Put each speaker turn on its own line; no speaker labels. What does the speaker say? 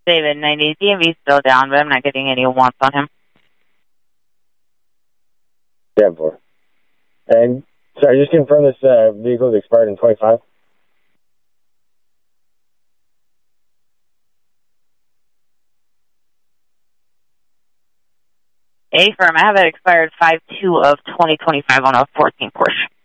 David, 90. DMV still down, but I'm not getting any wants on him.
Yeah, 4. And, sorry, just confirm this vehicle is expired in 25?
A firm, I have it expired 5/2 of 2025 on a 14 Porsche.